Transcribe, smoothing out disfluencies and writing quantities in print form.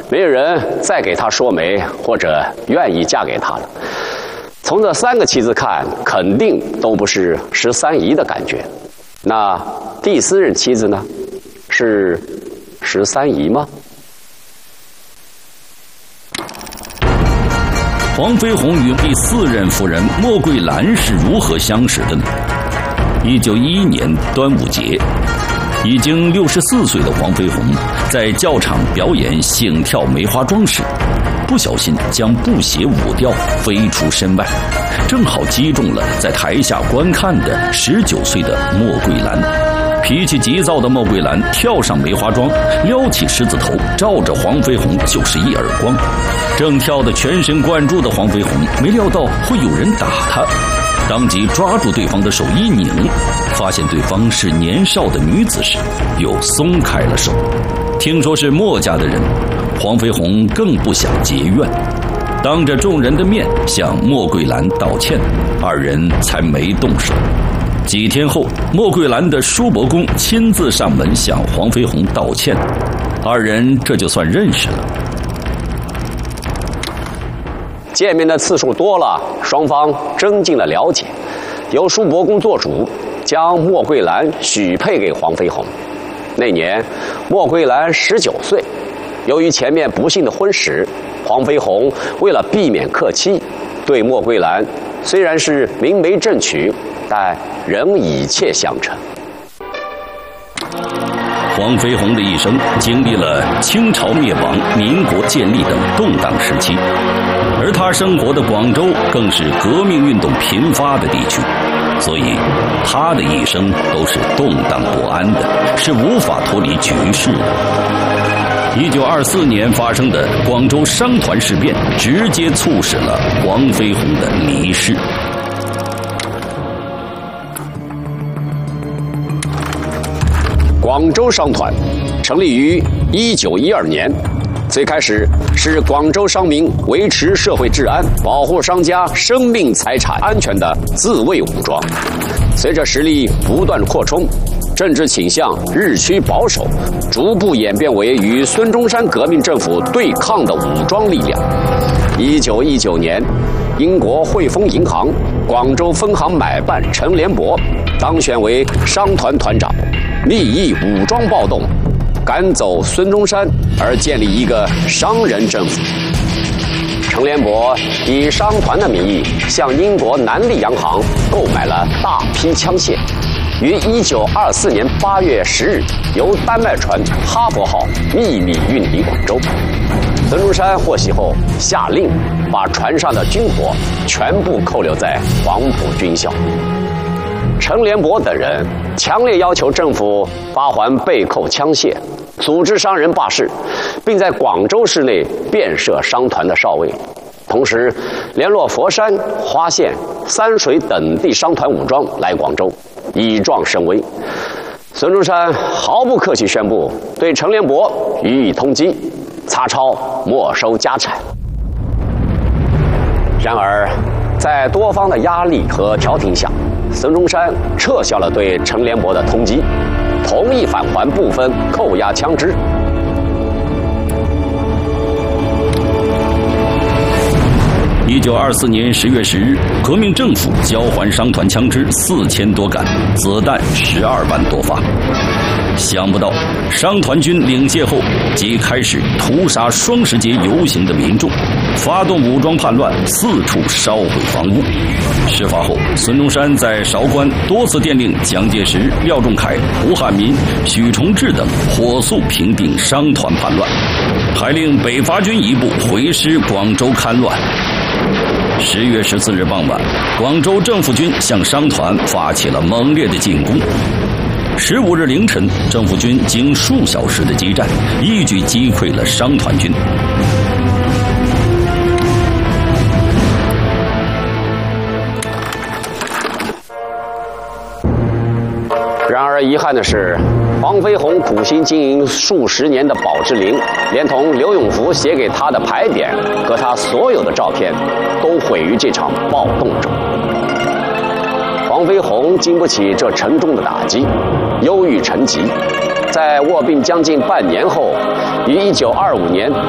没有人再给他说媒或者愿意嫁给他了。从这3个妻子看，肯定都不是13姨的感觉。那第4任妻子呢？是13姨吗？ 黄飞鸿与第4任夫人莫桂兰是如何相识的呢？1911年端午节，已经64岁的黄飞鸿在教场表演醒跳梅花桩时，不小心将布鞋舞掉，飞出身外，正好击中了在台下观看的19岁的莫桂兰。脾气急躁的莫桂兰跳上梅花桩，撩起狮子头，照着黄飞鸿就是一耳光。正跳得全神贯注的黄飞鸿没料到会有人打他，当即抓住对方的手一拧，发现对方是年少的女子时，又松开了手。听说是莫家的人，黄飞鸿更不想结怨，当着众人的面向莫桂兰道歉，2人才没动手。几天后，莫桂兰的叔伯公亲自上门向黄飞鸿道歉，2人这就算认识了。 见面的次数多了，双方增进了了解，由叔伯公做主，将莫桂兰许配给黄飞鸿。那年，莫桂兰19岁，由于前面不幸的婚史，黄飞鸿为了避免克妻，对莫桂兰虽然是明媒正娶，但仍以妾相称。 黄飞鸿的一生经历了清朝灭亡、民国建立等动荡时期，而他生活的广州更是革命运动频发的地区，所以他的一生都是动荡不安的，是无法脱离局势的。1924年发生的广州商团事变，直接促使了黄飞鸿的离世。 广州商团成立于1912年，最开始是广州商民维持社会治安、保护商家生命财产安全的自卫武装。随着实力不断扩充，政治倾向日趋保守，逐步演变为与孙中山革命政府对抗的武装力量。1919年，英国汇丰银行广州分行买办陈联博当选为商团团长，密议武装暴动，赶走孙中山，而建立一个商人政府。陈联博以商团的名义向英国南利洋行购买了大批枪械，于1924年8月10日由丹麦船哈佛号秘密运离广州。孙中山获悉后，下令把船上的军火全部扣留在黄埔军校。陈联博等人强烈要求政府发还被扣枪械，组织商人罢市，并在广州市内遍设商团的哨位，同时联络佛山、花县、三水等地商团武装来广州，以壮声威。孙中山毫不客气宣布对陈联博予以通缉，查抄没收家产。然而，在多方的压力和调停下，孙中山撤销了对陈联博的通缉，同意返还部分扣押枪支。 1924年10月10日，革命政府交还商团枪支4000多杆，子弹12万多发。想不到，商团军领谢后，即开始屠杀双十节游行的民众，发动武装叛乱，四处烧毁房屋。事发后，孙中山在韶关多次电令蒋介石、廖仲恺、胡汉民、许崇智等火速平定商团叛乱，还令北伐军一部回师广州看乱。10月14日傍晚，广州政府军向商团发起了猛烈的进攻。15日凌晨，政府军经数小时的激战，一举击溃了商团军。 然而遗憾的是，黄飞鸿苦心经营数十年的宝芝林，连同刘永福写给他的牌匾和他所有的照片，都毁于这场暴动中。黄飞鸿经不起这沉重的打击，忧郁成疾，在卧病将近半年后，于1925年